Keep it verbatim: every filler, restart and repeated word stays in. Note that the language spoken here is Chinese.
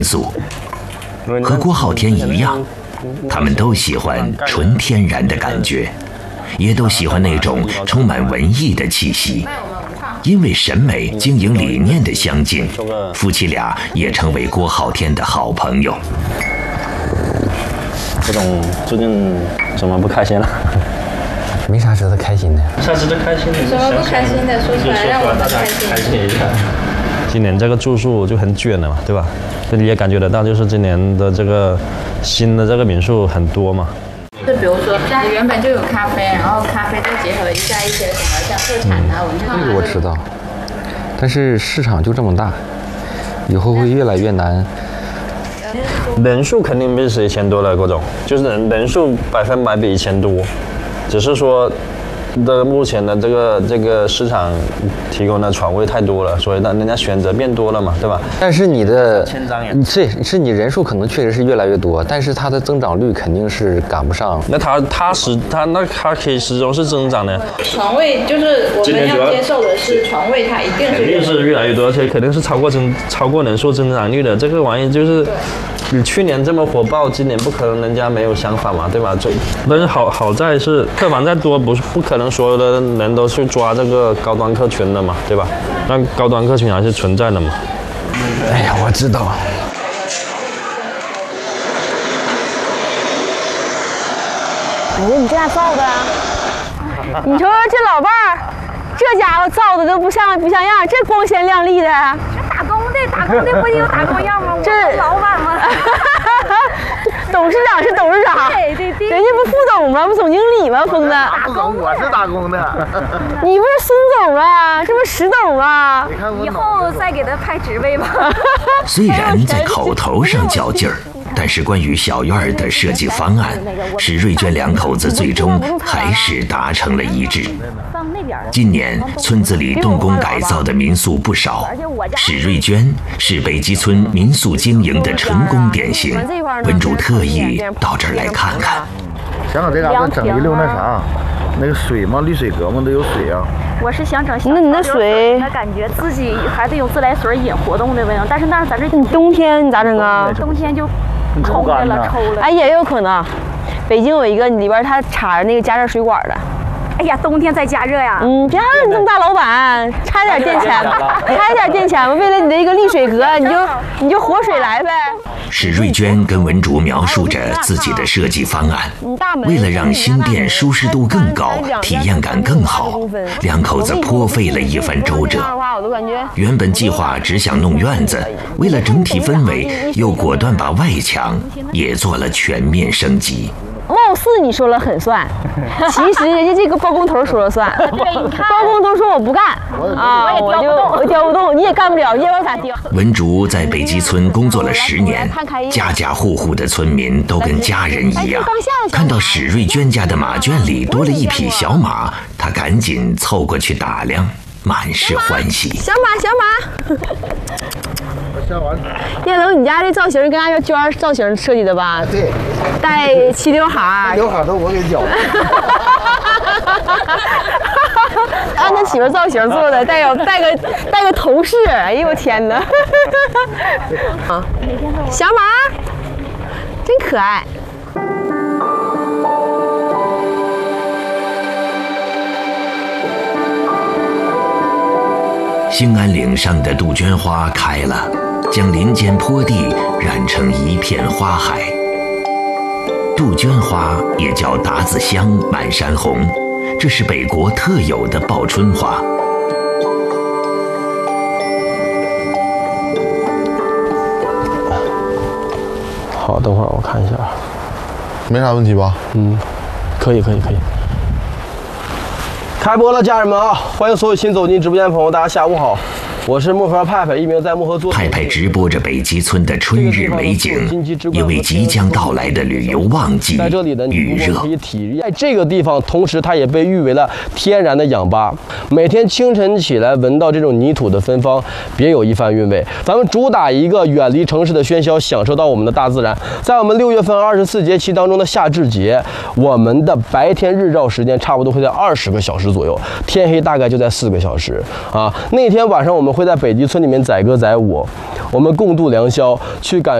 宿。和郭浩天一样，他们都喜欢纯天然的感觉，也都喜欢那种充满文艺的气息。因为审美、经营理念的相近，夫妻俩也成为郭浩天的好朋友。 这种最近怎么不开心了？ 没啥值得开心的。 啥值得开心的？ 什么不开心的？说出来让我们开心。 开心一下。今年这个住宿就很卷了嘛，对吧？你也感觉得到，就是今年的这个新的这个民宿很多嘛。 就比如说，家里原本就有咖啡，然后咖啡再结合一下一些什么像特产啊、文创啊。 这个我知道，但是市场就这么大，以后会越来越难。 人数肯定比以前多了，各种就是人人数百分百比以前多，只是说。的目前的这个这个市场提供的床位太多了，所以让人家选择变多了嘛，对吧？ 但是你的是是你人数可能确实是越来越多，但是它的增长率肯定是赶不上。 那它它始它那它可以始终是增长的。 床位就是我们要接受的是床位，它一定是肯定是越来越多，而且肯定是超过增超过人数增长率的。这个玩意就是。你去年这么火爆，今年不可能人家没有想法嘛，对吧？就但是好好在是客房再多，不是不可能所有的人都去抓这个高端客群的嘛，对吧？那高端客群还是存在的嘛。 哎呀，我知道。 哎呀，你这咋造的啊？你说这老伴儿，这家伙造的都不像不像样，这光鲜亮丽的。 打工的，打工的不就有打工样吗？ 这我老板吗？ 董事长是董事长， 对对对， 人家不副总吗？不总经理吗？疯子， 打工我是打工的。 你不是孙总啊？这不石董啊？ 以后再给他派职位吧。 虽然在口头上较劲儿，但是关于小院的设计方案，史瑞娟两口子最终还是达成了一致。今年村子里动工改造的民宿不少，史瑞娟是北极村民宿经营的成功典型。文主特意到这儿来看看。 想想这嘎达整一溜那啥，那个水嘛，滤水阁嘛都有水啊。 我是想整， 那你那水， 那感觉自己还得有自来水引活动的味道，但是那咱这你冬天你咋整啊？ 冬天就抽的了，抽了。 哎，也有可能，北京有一个里边它插着那个加热水管的。 哎呀，冬天再加热呀！ 嗯，别让你这么大老板，差点垫钱，差点垫钱吧。为了你的一个沥水阁，你就你就活水来呗。 史瑞娟跟文竹描述着自己的设计方案，为了让新店舒适度更高，体验感更好，两口子颇费了一番周折。原本计划只想弄院子，为了整体氛围，又果断把外墙也做了全面升级。 貌似你说了很算，其实人家这个包工头说了算。包工头说我不干啊，我就我调不动，你也干不了，要不咋调？ 文竹在北极村工作了十年，家家户户的村民都跟家人一样。看到史瑞娟家的马圈里多了一匹小马，他赶紧凑过去打量，满是欢喜。 小马，小马。叶龙，你家这造型跟俺娟儿造型设计的吧？ 对， 带齐刘海， 刘海都我给绞。 按他媳妇造型做的，带个带个带个头饰，哎呦我天哪！啊，小马，真可爱。 兴安岭上的杜鹃花开了，将林间坡地染成一片花海。杜鹃花也叫达子香、满山红，这是北国特有的报春花。 好，等会儿我看一下， 没啥问题吧？ 嗯，可以，可以，可以。 开播了，家人们啊！欢迎所有新走进直播间的朋友，大家下午好。我是漠河派派，一名在漠河做。 派派直播着北极村的春日美景，也为即将到来的旅游旺季在这里呢， 预热。 可以体验在这个地方，同时它也被誉为了天然的氧吧。每天清晨起来，闻到这种泥土的芬芳，别有一番韵味。咱们主打一个远离城市的喧嚣，享受到我们的大自然。在我们六月份二十四节气当中的夏至节，我们的白天日照时间差不多会在二十个小时左右，天黑大概就在四个小时啊。那天晚上我们们会在北极村里面载歌载舞，我们共度良宵，去感。